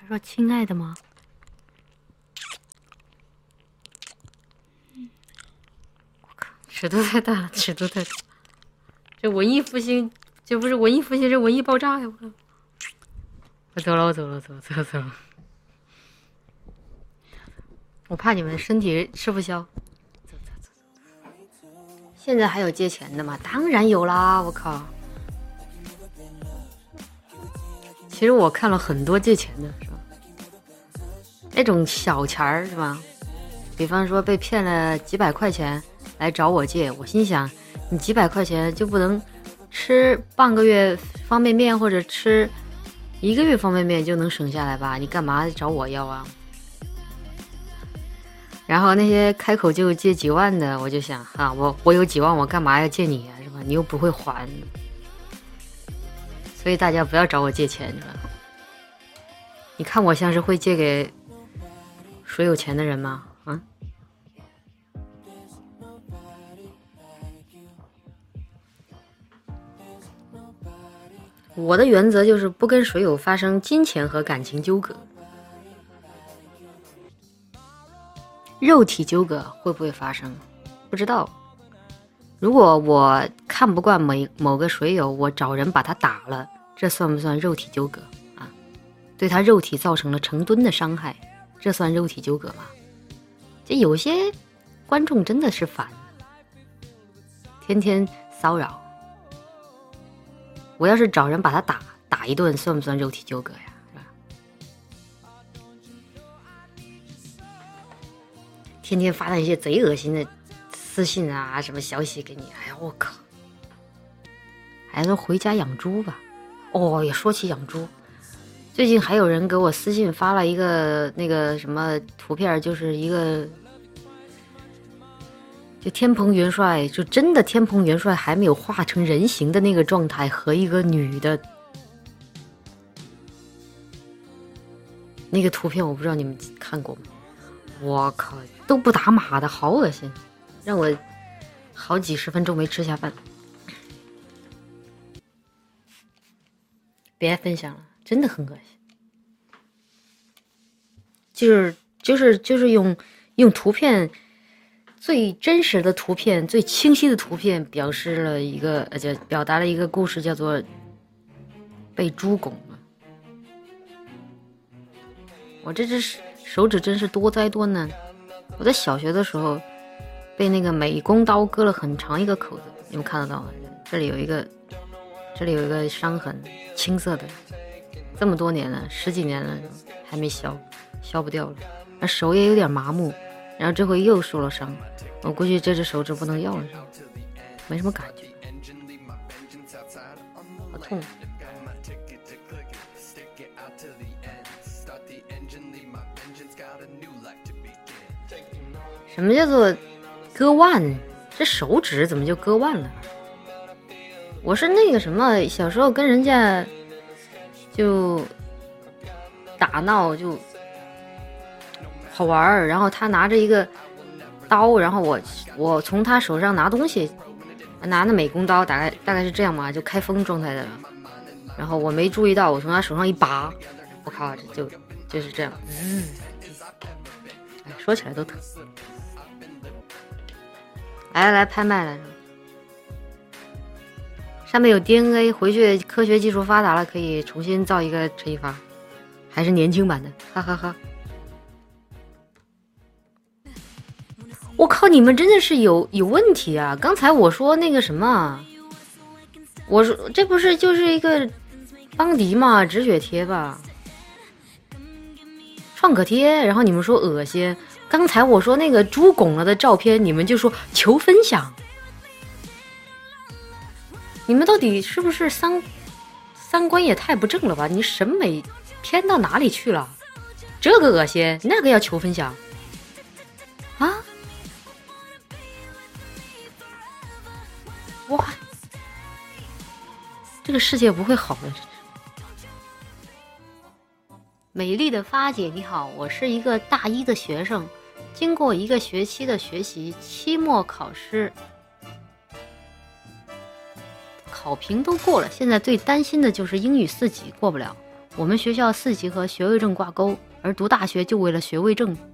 他说亲爱的吗？我靠，尺度太大了，尺度太大。这文艺复兴，这不是文艺复兴，这文艺爆炸呀！我靠！我走了，我走了，走了。我怕你们身体吃不消。走。现在还有借钱的吗？当然有啦！我靠！其实我看了很多借钱的，是吧？那种小钱儿是吧？比方说被骗了几百块钱来找我借，我心想，你几百块钱就不能吃半个月方便面或者吃1个月方便面就能省下来吧？你干嘛找我要啊？然后那些开口就借几万的，我就想哈，我有几万，我干嘛要借你啊？是吧？你又不会还，所以大家不要找我借钱，是吧？你看我像是会借给谁有钱的人吗？啊？我的原则就是不跟水友发生金钱和感情纠葛。肉体纠葛会不会发生？不知道。如果我看不惯某个水友，我找人把他打了，这算不算肉体纠葛啊？对他肉体造成了成吨的伤害，这算肉体纠葛吗？这有些观众真的是烦，天天骚扰。我要是找人把他打一顿，算不算肉体纠葛呀？是吧？天天发那些贼恶心的私信啊，什么消息给你，哎呀，我靠！还是回家养猪吧。哦，也说起养猪，最近还有人给我私信发了一个那个什么图片，就是一个就天蓬元帅，就真的天蓬元帅还没有化成人形的那个状态，和一个女的那个图片，我不知道你们看过吗？我靠，都不打码的，好恶心，让我好几十分钟没吃下饭。别分享了，真的很恶心。就是用图片。最真实的图片，最清晰的图片，表达了一个故事，叫做被猪拱了。我这只手指真是多灾多难。我在小学的时候被那个美工刀割了很长一个口子，你们看得到吗？这里有一个伤痕，青色的，这么多年了，10几年了还没消不掉了，而手也有点麻木。然后这回又受了伤，我估计这只手指不能要了，没什么感觉，好痛。什么叫做割腕？这手指怎么就割腕了？我是那个什么，小时候跟人家就打闹就好玩，然后他拿着一个刀，然后我从他手上拿东西，拿那美工刀，大概是这样嘛，就开封状态的，然后我没注意到，我从他手上一拔，我靠，就是这样，说起来都疼。来拍卖了，上面有 DNA， 回去科学技术发达了，可以重新造一个陈一发，还是年轻版的，哈哈哈。我靠，你们真的是有问题啊！刚才我说那个什么，我说这不是就是一个邦迪嘛，止血贴吧，创可贴，然后你们说恶心。刚才我说那个猪拱了的照片，你们就说求分享。你们到底是不是三观也太不正了吧？你审美偏到哪里去了？这个恶心，那个要求分享啊！哇，这个世界不会好的。美丽的发姐你好，我是一个大一的学生，经过1个学期的学习，期末考试考评都过了，现在最担心的就是英语4级过不了。 我们学校4级和学位证挂钩，而读大学就为了学位证。